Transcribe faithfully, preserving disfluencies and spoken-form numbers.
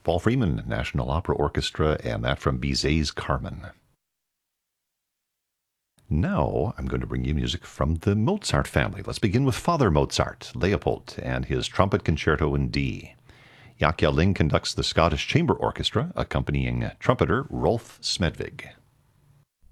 Paul Freeman, National Opera Orchestra, and that from Bizet's Carmen. Now I'm going to bring you music from the Mozart family. Let's begin with Father Mozart, Leopold, and his Trumpet Concerto in D. Jaak Jalling conducts the Scottish Chamber Orchestra, accompanying trumpeter Rolf Smedvig.